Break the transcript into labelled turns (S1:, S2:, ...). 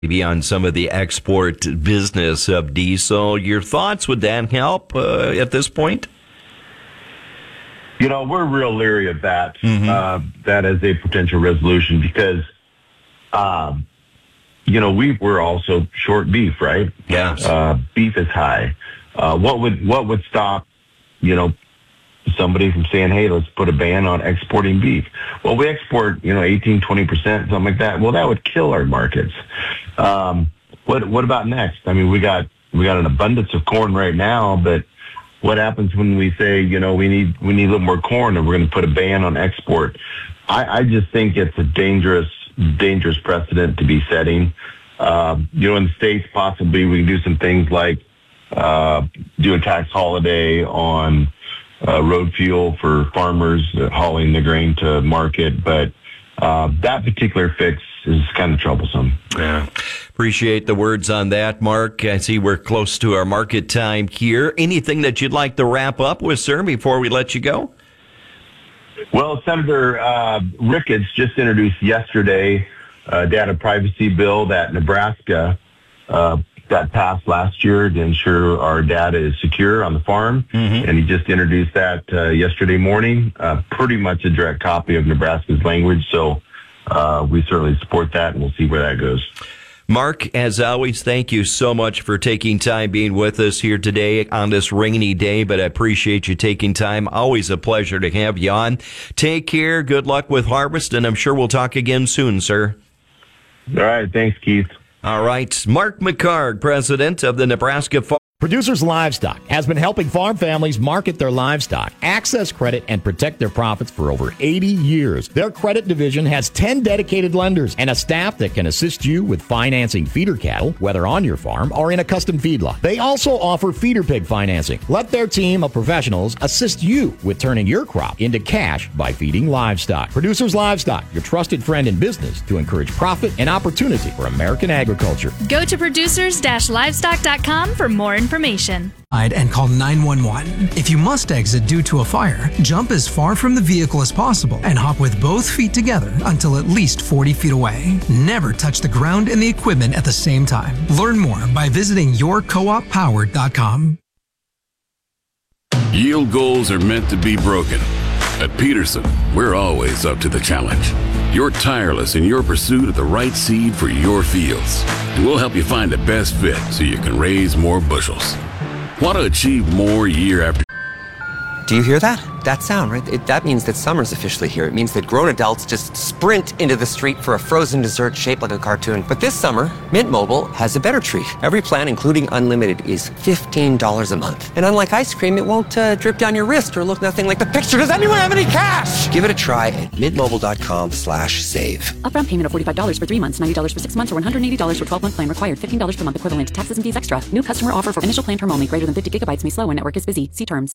S1: maybe on some of the export business of diesel. Your thoughts, would that help at this point?
S2: We're real leery of that, that as a potential resolution because, we're also short beef, right?
S1: Yeah.
S2: Beef is high. What would stop, somebody from saying, hey, let's put a ban on exporting beef? Well, we export, 18, 20%, something like that. Well, that would kill our markets. What about next? I mean, we got an abundance of corn right now, but what happens when we say, we need a little more corn and we're going to put a ban on export? I just think it's a dangerous precedent to be setting. In the States, possibly we can do some things like do a tax holiday on road fuel for farmers hauling the grain to market. But that particular fix is kind of troublesome.
S1: Yeah. Appreciate the words on that, Mark. I see we're close to our market time here. Anything that you'd like to wrap up with, sir, before we let you go?
S2: Well, Senator Ricketts just introduced yesterday a data privacy bill that Nebraska that passed last year to ensure our data is secure on the farm. And he just introduced that yesterday morning, pretty much a direct copy of Nebraska's language. So we certainly support that, and we'll see where that goes.
S1: Mark, as always, thank you so much for taking time being with us here today on this rainy day, but I appreciate you taking time. Always a pleasure to have you on. Take care. Good luck with harvest, and I'm sure we'll talk again soon, sir.
S2: All right. Thanks, Keith.
S1: All right. Mark McHargue, president of the Nebraska Farm.
S3: Producers Livestock has been helping farm families market their livestock, access credit, and protect their profits for over 80 years. Their credit division has 10 dedicated lenders and a staff that can assist you with financing feeder cattle, whether on your farm or in a custom feedlot. They also offer feeder pig financing. Let their team of professionals assist you with turning your crop into cash by feeding livestock. Producers Livestock, your trusted friend in business to encourage profit and opportunity for American agriculture.
S4: Go to producers-livestock.com for more information.
S5: And call 911. If you must exit due to a fire, jump as far from the vehicle as possible and hop with both feet together until at least 40 feet away. Never touch the ground and the equipment at the same time. Learn more by visiting yourcooppowered.com.
S6: Yield goals are meant to be broken. At Peterson, we're always up to the challenge. You're tireless in your pursuit of the right seed for your fields. And we'll help you find the best fit so you can raise more bushels. Want to achieve more year after...
S7: Do you hear that? That sound, right? That means that summer's officially here. It means that grown adults just sprint into the street for a frozen dessert shaped like a cartoon. But this summer, Mint Mobile has a better treat. Every plan, including unlimited, is $15 a month. And unlike ice cream, it won't drip down your wrist or look nothing like the picture. Does anyone have any cash? Give it a try at mintmobile.com/save.
S8: Upfront payment of $45 for 3 months, $90 for 6 months, or $180 for 12-month plan required. $15 per month equivalent. Taxes and fees extra. New customer offer for initial plan term only. Greater than 50 gigabytes may slow when network is busy. See terms.